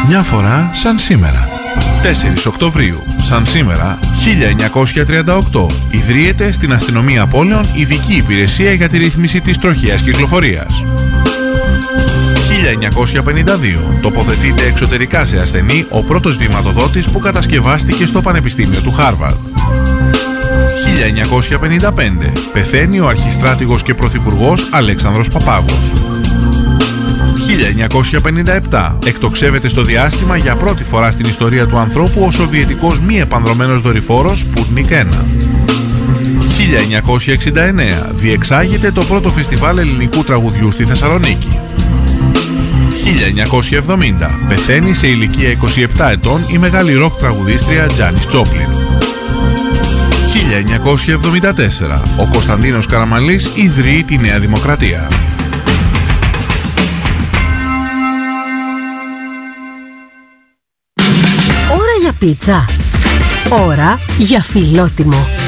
Μια φορά σαν σήμερα. 4 Οκτωβρίου, σαν σήμερα, 1938, ιδρύεται στην αστυνομία πόλεων ειδική υπηρεσία για τη ρύθμιση της τροχαίας κυκλοφορίας. 1952, τοποθετείται εξωτερικά σε ασθενή ο πρώτος βηματοδότης που κατασκευάστηκε στο Πανεπιστήμιο του Χάρβαρντ. 1955, πεθαίνει ο αρχιστράτηγος και πρωθυπουργός Αλέξανδρος Παπάγος. 1957, εκτοξεύεται στο διάστημα για πρώτη φορά στην ιστορία του ανθρώπου ο σοβιετικός μη επανδρωμένος δορυφόρος Sputnik 1. 1969, διεξάγεται το πρώτο φεστιβάλ ελληνικού τραγουδιού στη Θεσσαλονίκη. 1970, πεθαίνει σε ηλικία 27 ετών η μεγάλη ροκ τραγουδίστρια Τζάνις Τζόπλιν. 1974, ο Κωνσταντίνος Καραμανλής ιδρύει τη Νέα Δημοκρατία. Ώρα για πίτσα. Ώρα για φιλότιμο.